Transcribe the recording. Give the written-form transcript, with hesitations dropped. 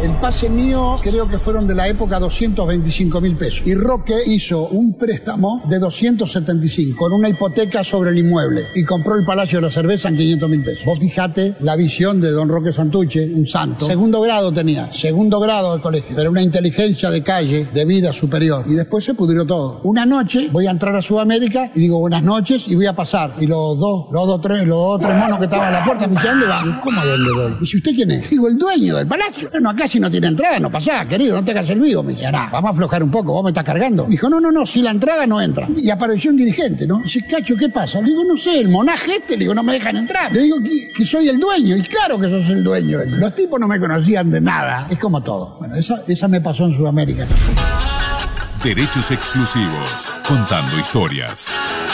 El pase mío creo que fueron de la época 225.000 pesos. Y Roque hizo un préstamo de 275 con una hipoteca sobre el inmueble y compró el Palacio de la Cerveza en 500.000 pesos. Vos fijate la visión de don Roque Santuche, un santo. Segundo grado tenía, segundo grado de colegio, pero una inteligencia de calle, de vida superior. Y después se pudrió todo. Una noche voy a entrar a Sudamérica y digo buenas noches y voy a pasar. Y los tres monos que estaban a la puerta me dicen, ¿dónde van? ¿Cómo a dónde voy? Y dice, ¿usted quién es? Digo, el dueño del palacio. No, acá si no tiene entrada no pasá, querido, no te hagas el vivo. Me dice, vamos a aflojar un poco, vos me estás cargando. Me dijo, no, si la entrada no entra. Y apareció un dirigente, ¿no? Dice, Cacho, ¿qué pasa? Le digo, no sé, el monaje le digo, no me dejan entrar. Le digo que soy el dueño, y claro que sos el dueño. Los tipos no me conocían de nada. Es como todo. Bueno, esa me pasó en Sudamérica. Derechos exclusivos, contando historias.